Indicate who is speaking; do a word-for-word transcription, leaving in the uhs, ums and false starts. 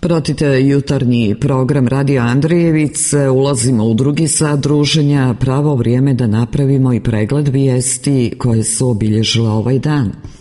Speaker 1: Pratite jutarnji program Radio Andrijevice, ulazimo u drugi sat druženja, pravo vrijeme da napravimo i pregled vijesti koje su obilježile ovaj dan.